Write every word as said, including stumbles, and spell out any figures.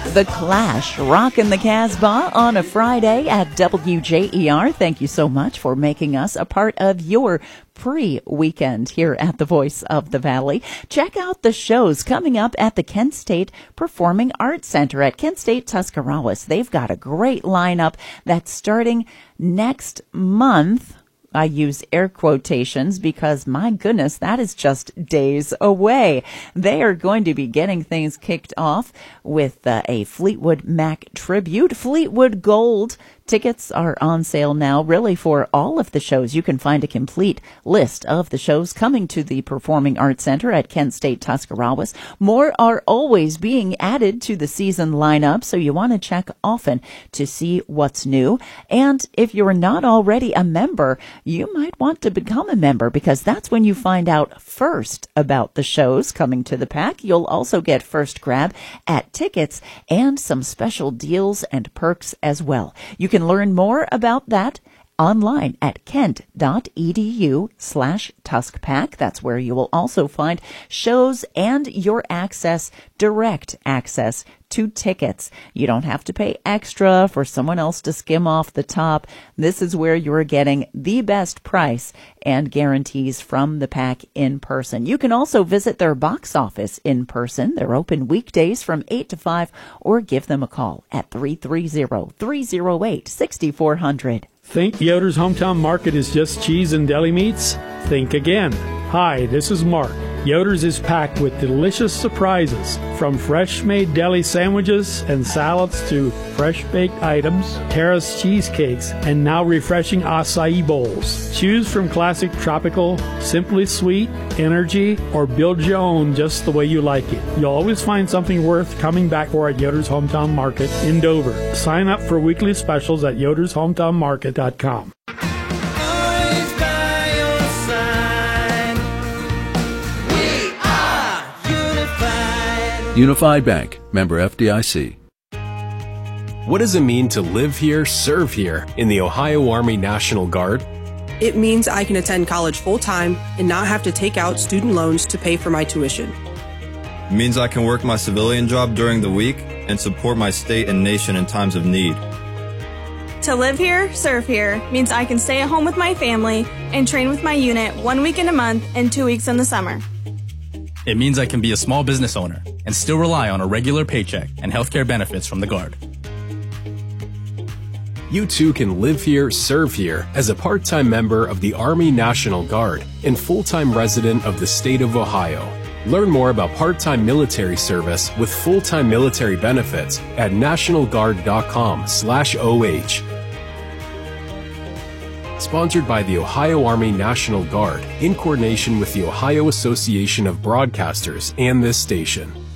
The Clash, rocking the Casbah on a Friday at W J E R. Thank you so much for making us a part of your pre-weekend here at the Voice of the Valley. Check out the shows coming up at the Kent State Performing Arts Center at Kent State Tuscarawas. They've got a great lineup that's starting next month. I use air quotations because, my goodness, that is just days away. They are going to be getting things kicked off with uh, a Fleetwood Mac tribute. Fleetwood Gold tickets are on sale now, really, for all of the shows. You can find a complete list of the shows coming to the Performing Arts Center at Kent State Tuscarawas. More are always being added to the season lineup, so you want to check often to see what's new. And if you're not already a member, you might want to become a member, because that's when you find out first about the shows coming to the pack. You'll also get first grab at tickets and some special deals and perks as well. You can learn more about that online at kent.edu slash tuskpack. That's where you will also find shows and your access, direct access to tickets. You don't have to pay extra for someone else to skim off the top. This is where you're getting the best price and guarantees from the pack in person. You can also visit their box office in person. They're open weekdays from eight to five, or give them a call at three three zero, three zero eight, six four zero zero. Think Yoder's Hometown Market is just cheese and deli meats? Think again. Hi, this is Mark. Yoder's is packed with delicious surprises, from fresh-made deli sandwiches and salads to fresh-baked items, terrace cheesecakes, and now refreshing acai bowls. Choose from classic tropical, simply sweet, energy, or build your own just the way you like it. You'll always find something worth coming back for at Yoder's Hometown Market in Dover. Sign up for weekly specials at yoders hometown market dot com. Unified Bank, member F D I C. What does it mean to live here, serve here in the Ohio Army National Guard? It means I can attend college full-time and not have to take out student loans to pay for my tuition. It means I can work my civilian job during the week and support my state and nation in times of need. To live here, serve here means I can stay at home with my family and train with my unit one week in a month and two weeks in the summer. It means I can be a small business owner and still rely on a regular paycheck and healthcare benefits from the Guard. You too can live here, serve here as a part-time member of the Army National Guard and full-time resident of the state of Ohio. Learn more about part-time military service with full-time military benefits at national guard dot com slash O H. Sponsored by the Ohio Army National Guard in coordination with the Ohio Association of Broadcasters and this station.